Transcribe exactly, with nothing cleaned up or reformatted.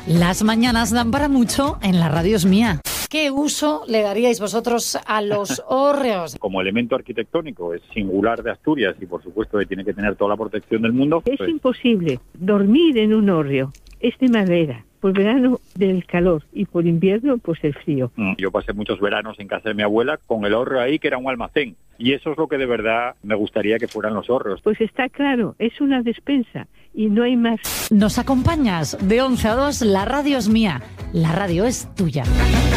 Las mañanas dan para mucho en la radio es mía. ¿Qué uso le daríais vosotros a los hórreos? Como elemento arquitectónico es singular de Asturias y por supuesto que tiene que tener toda la protección del mundo. Es pues... imposible dormir en un hórreo. Es de madera. Por verano del calor y por invierno pues el frío. Yo pasé muchos veranos en casa de mi abuela con el hórreo ahí que era un almacén. Y eso es lo que de verdad me gustaría que fueran los hórreos. Pues está claro, es una despensa y no hay más. ¿Nos acompañas? De once a dos, la radio es mía. La radio es tuya.